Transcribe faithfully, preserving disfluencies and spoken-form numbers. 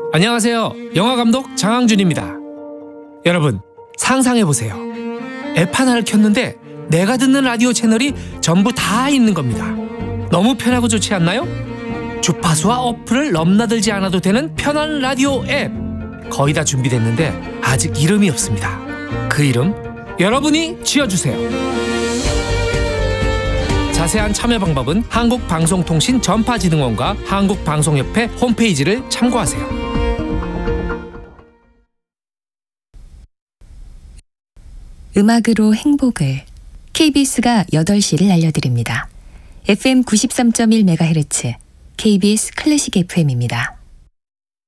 안녕하세요. 영화감독 장항준입니다. 여러분, 상상해보세요. 앱 하나를 켰는데 내가 듣는 라디오 채널이 전부 다 있는 겁니다. 너무 편하고 좋지 않나요? 주파수와 어플을 넘나들지 않아도 되는 편한 라디오 앱. 거의 다 준비됐는데 아직 이름이 없습니다. 그 이름 여러분이 지어주세요. 자세한 참여 방법은 한국방송통신 전파진흥원과 한국방송협회 홈페이지를 참고하세요. 음악으로 행복을 케이비에스가 여덟 시를 알려드립니다. 에프엠 구십삼 점 일 메가헤르츠 케이비에스 클래식 에프엠입니다.